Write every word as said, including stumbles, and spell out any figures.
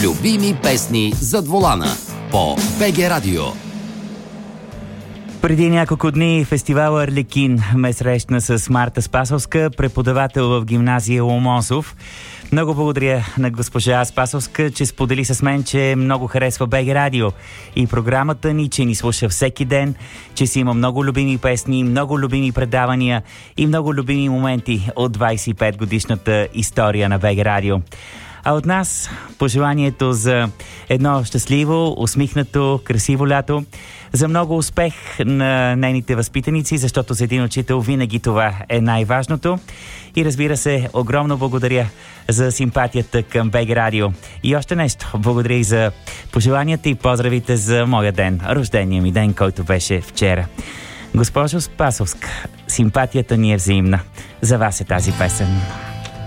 Любими песни зад волана по БГ Радио. Преди няколко дни фестивал Арлекин ме срещна с Марта Спасовска, преподавател в гимназия Ломоносов. Много благодаря на госпожа Спасовска, че сподели с мен, че много харесва БГ Радио и програмата ни, че ни слуша всеки ден, че си има много любими песни, много любими предавания и много любими моменти от двайсет и пет годишната история на БГ Радио. А от нас пожеланието за едно щастливо, усмихнато, красиво лято, за много успех на нейните възпитаници, защото за един учител винаги това е най-важното. И разбира се, огромно благодаря за симпатията към БГ Радио. И още нещо, благодаря и за пожеланията и поздравите за моя ден, рождения ми ден, който беше вчера. Госпожо Спасовска, симпатията ни е взаимна. За вас е тази песен.